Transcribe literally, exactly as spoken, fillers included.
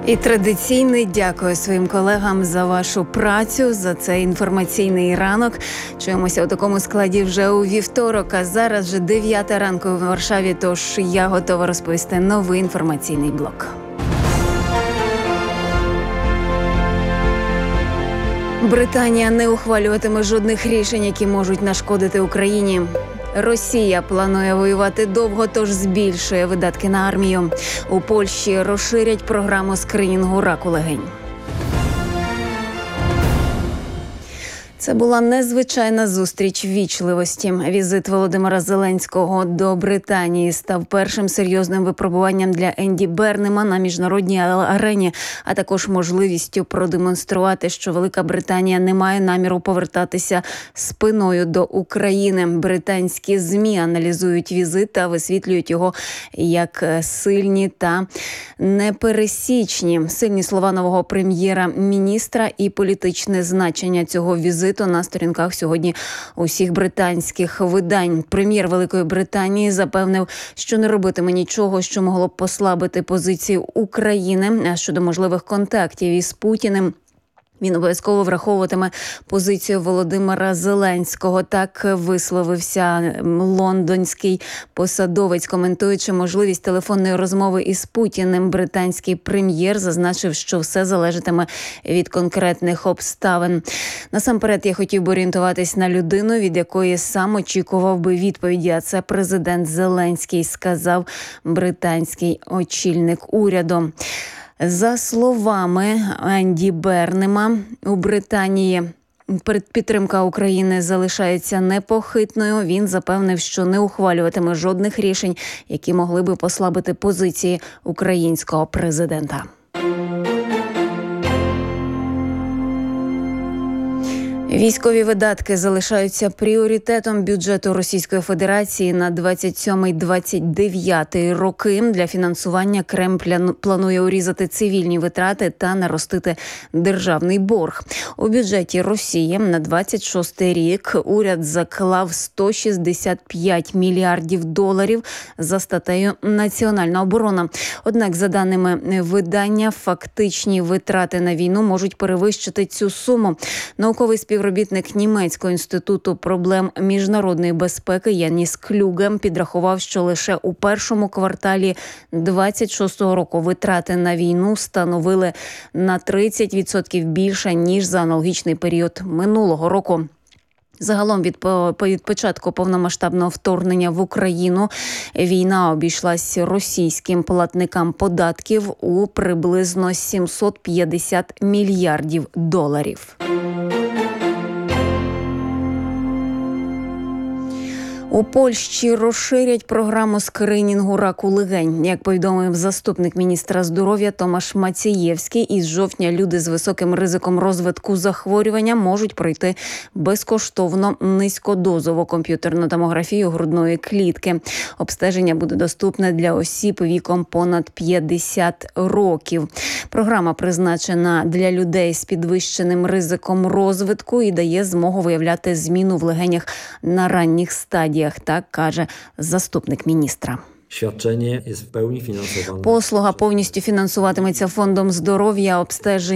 І традиційний дякую своїм колегам за вашу працю, за цей інформаційний ранок. Чуємося у такому складі вже у вівторок, а зараз вже дев'ята ранку в Варшаві, тож я готова розповісти новий інформаційний блок. Британія не ухвалюватиме жодних рішень, які можуть нашкодити Україні. Росія планує воювати довго, тож збільшує видатки на армію. У Польщі розширять програму скринінгу раку легень. Це була незвичайна зустріч ввічливості. Візит Володимира Зеленського до Британії став першим серйозним випробуванням для Енді Бернема на міжнародній арені, а також можливістю продемонструвати, що Велика Британія не має наміру повертатися спиною до України. Британські ЗМІ аналізують візит та висвітлюють його як сильні та непересічні. Сильні слова нового прем'єра-міністра і політичне значення цього візиту на сторінках сьогодні усіх британських видань. Прем'єр Великої Британії запевнив, що не робитиме нічого, що могло б послабити позицію України. А щодо можливих контактів із Путіним, він обов'язково враховуватиме позицію Володимира Зеленського. Так висловився лондонський посадовець, коментуючи можливість телефонної розмови із Путіним. Британський прем'єр зазначив, що все залежатиме від конкретних обставин. Насамперед, я хотів би орієнтуватись на людину, від якої сам очікував би відповіді. А це президент Зеленський, сказав британський очільник уряду. За словами Енді Бернема, у Британії підтримка України залишається непохитною. Він запевнив, що не ухвалюватиме жодних рішень, які могли би послабити позиції українського президента. Військові видатки залишаються пріоритетом бюджету Російської Федерації на двадцять сьомий - двадцять дев'ятий роки. Для фінансування Кремль планує урізати цивільні витрати та наростити державний борг. У бюджеті Росії на двадцять шостий рік уряд заклав сто шістдесят п'ять мільярдів доларів за статтею «Національна оборона». Однак, за даними видання, фактичні витрати на війну можуть перевищити цю суму. Науковий співробітник Співробітник Німецького інституту проблем міжнародної безпеки Яніс Клюге підрахував, що лише у першому кварталі двадцять шостого року витрати на війну становили на тридцять відсотків більше, ніж за аналогічний період минулого року. Загалом від, від початку повномасштабного вторгнення в Україну війна обійшлась російським платникам податків у приблизно сімсот п'ятдесят мільярдів доларів. У Польщі розширять програму скринінгу раку легень. Як повідомив заступник міністра здоров'я Томаш Мацієвський, із жовтня люди з високим ризиком розвитку захворювання можуть пройти безкоштовно низькодозову комп'ютерну томографію грудної клітки. Обстеження буде доступне для осіб віком понад п'ятдесят років. Програма призначена для людей з підвищеним ризиком розвитку і дає змогу виявляти зміну в легенях на ранніх стадіях. Так каже заступник міністра. Świadczenie jest w pełni finansowane. Послуга повністю фінансуватиметься фондом здоров'я, обстеження